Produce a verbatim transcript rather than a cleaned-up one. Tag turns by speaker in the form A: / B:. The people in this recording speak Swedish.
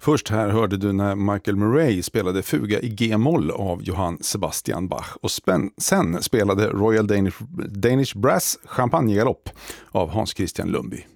A: Först här hörde du när Michael Murray spelade Fuga i G-moll av Johann Sebastian Bach och spän- sen spelade Royal Danish, Danish Brass Champagnegalopp av Hans Christian Lundby.